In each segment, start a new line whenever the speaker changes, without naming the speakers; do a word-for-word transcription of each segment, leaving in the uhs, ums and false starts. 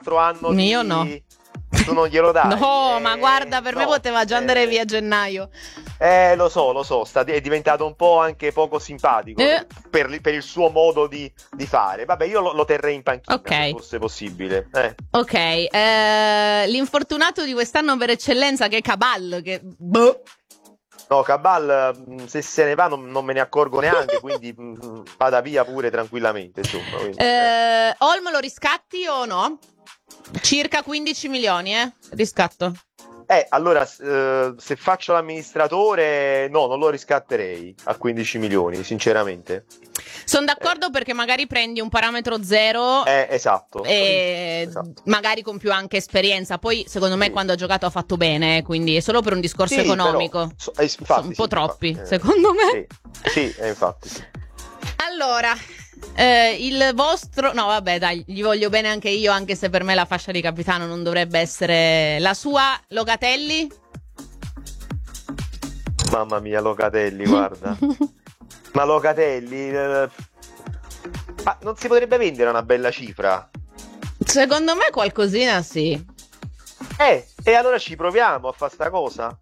quattro anni
Io
di...
no.
Tu non glielo dai?
No,
eh,
ma guarda, per
no,
me poteva già andare
eh,
via a gennaio.
Eh, lo so, lo so, sta, è diventato un po' anche poco simpatico
Eh.
per, per il suo modo di, di fare. Vabbè, io lo, lo terrei in panchina,
Ok.
se fosse possibile. Eh.
Ok, eh, l'infortunato di quest'anno per eccellenza che è Cabal, che boh.
No, Cabal, mh, se se ne va non, non me ne accorgo neanche, quindi mh, vada via pure tranquillamente, insomma. Quindi, eh.
Eh, Olmo lo riscatti o no? Circa quindici milioni, eh? Riscatto.
Eh, allora, eh, se faccio l'amministratore, no, non lo riscatterei a quindici milioni, sinceramente.
Sono d'accordo perché magari prendi un parametro zero
Eh, esatto.
e
Esatto.
magari con più anche esperienza. Poi, secondo me,
Sì.
quando ha giocato ha fatto bene, quindi è solo per un discorso
Sì,
economico.
però, so- eh, infatti,
Sono un po'
sì,
troppi,
infatti, eh,
secondo me.
Sì, sì, eh, infatti. Sì.
Allora, eh, il vostro... No, vabbè, dai, gli voglio bene anche io, anche se per me la fascia di capitano non dovrebbe essere la sua. Locatelli?
Mamma mia, Locatelli, guarda. Ma Locatelli... eh, ma non si potrebbe vendere una bella cifra?
Secondo me qualcosina sì.
Eh, e allora ci proviamo a fare sta cosa?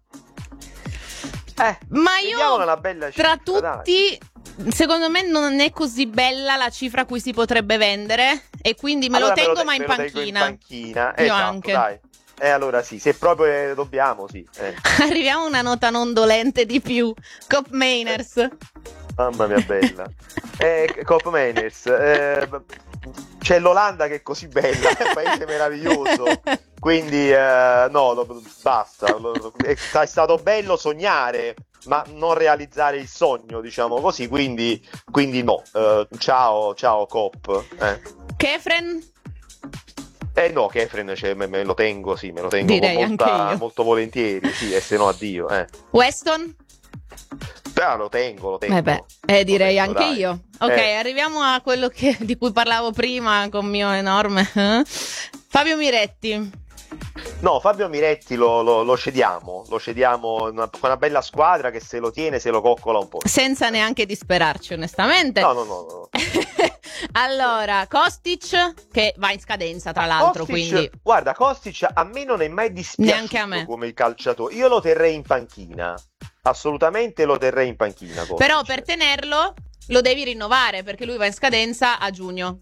Eh,
Ma io,
vediamola una bella
tra
cifra, dai.
tutti, secondo me non è così bella la cifra a cui si potrebbe vendere. E quindi me
Allora
lo tengo,
te-
ma in
me lo tengo
panchina.
in panchina.
Io
Esatto,
anche.
dai. Eh, allora sì, se proprio eh, dobbiamo, sì. Eh.
Arriviamo a una nota non dolente di più. Cop Mainers.
Mamma mia, bella. Eh, Cop Mainers. Eh, c'è l'Olanda che è così bella, è un paese meraviglioso. Quindi, eh, no, lo- basta. Lo- è, è stato bello sognare, ma non realizzare il sogno, diciamo così. Quindi, quindi no. Eh, ciao, ciao, Cop. Eh.
Kefren?
Eh no, Kefren cioè, me, me lo tengo, sì, me lo tengo
Direi
con molta-
anche io.
molto volentieri, sì, e se no addio, eh.
Weston?
Però lo tengo, lo tengo.
Eh beh, eh, direi
Lo tengo,
anche
dai.
io. Ok,
Eh.
arriviamo a quello che- di cui parlavo prima con mio enorme. eh? Fabio Miretti.
No, Fabio Miretti lo, lo- lo cediamo, lo cediamo una- con una bella squadra che se lo tiene, se lo coccola un po'.
Senza neanche disperarci, onestamente.
No, no, no, no.
Allora, Kostic, che va in scadenza, tra l'altro,
Kostic,
quindi
guarda, Kostic a me non è mai dispiaciuto
Neanche a me.
come il calciatore. Io lo terrei in panchina. Assolutamente lo terrei in panchina. Kostic.
però per tenerlo lo devi rinnovare perché lui va in scadenza a giugno.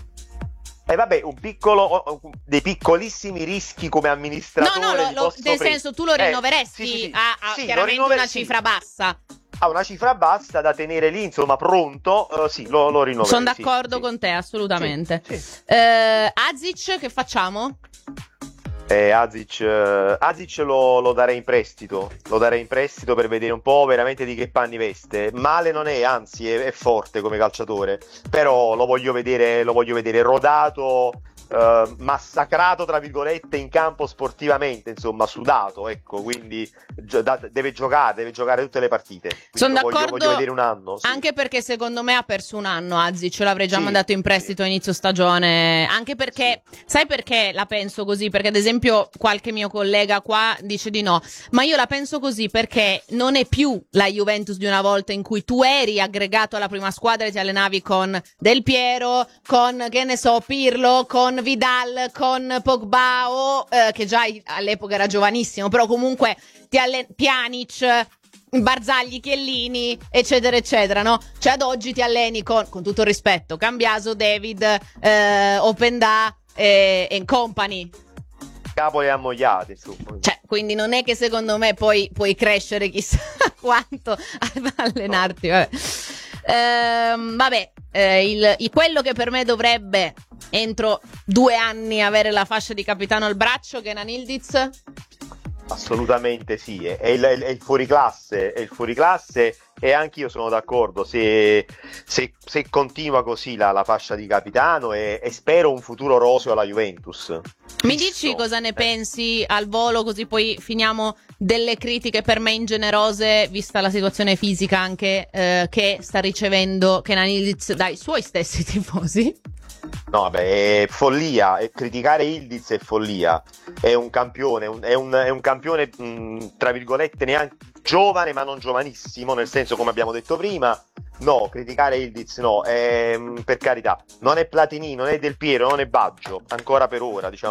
E vabbè, un piccolo, dei piccolissimi rischi come
No,
amministratore.
no, lo-
li
lo-
posso
nel
prendere.
senso tu lo
Eh,
rinnoveresti
sì, sì, sì.
a, a
Sì, lo
chiaramente
rinnover-
una
sì.
cifra bassa.
Ha una cifra bassa da tenere lì, insomma, pronto. eh, sì, lo, lo rinnoverei.
Sono
sì,
d'accordo
sì.
con te, assolutamente.
Sì, sì.
Eh, Azic, che facciamo?
Eh, Azic, eh, Azic lo, lo darei in prestito, lo darei in prestito per vedere un po' veramente di che panni veste. Male non è, anzi è, è forte come calciatore, però lo voglio vedere, lo voglio vedere rodato, eh, massacrato tra virgolette in campo sportivamente, insomma sudato, ecco, quindi gio- da- deve giocare, deve giocare tutte le partite. Quindi
Sono
lo voglio,
d'accordo,
voglio vedere un anno. Sì.
anche perché secondo me ha perso un anno Azic, l'avrei già
Sì,
mandato in prestito a inizio stagione, anche perché, sai perché la penso così? Perché ad esempio qualche mio collega qua dice di no, ma io la penso così perché non è più la Juventus di una volta in cui tu eri aggregato alla prima squadra e ti allenavi con Del Piero, con, che ne so, Pirlo, con Vidal, con Pogba o, eh, che già all'epoca era giovanissimo, però comunque ti alle- Pjanic, Barzagli, Chiellini, eccetera, eccetera, no? Cioè ad oggi ti alleni con, con tutto il rispetto, Cambiaso, David, eh, Openda e, e company.
Capo e ammogliate, insomma.
Cioè, quindi non è che secondo me poi puoi crescere chissà quanto ad allenarti. Vabbè, Ehm, vabbè eh, il, il- quello che per me dovrebbe entro due anni avere la fascia di capitano al braccio, Kenan Yildiz.
Assolutamente sì, è il, è il fuoriclasse, è il fuoriclasse e anche io sono d'accordo se, se, se continua così la, la fascia di capitano e, e spero un futuro roseo alla Juventus.
Mi
Fisso.
dici cosa ne
Eh.
pensi al volo, così poi finiamo delle critiche per me ingenerose, vista la situazione fisica anche eh, che sta ricevendo Kenan Yildiz dai suoi stessi tifosi?
No, vabbè, è follia, e criticare Yildiz è follia, è un campione, un- è, un, è un campione mh, tra virgolette neanche giovane ma non giovanissimo, nel senso come abbiamo detto prima, no, criticare Yildiz no, è, mh, per carità, non è Platini, non è Del Piero, non è Baggio, ancora per ora, diciamo.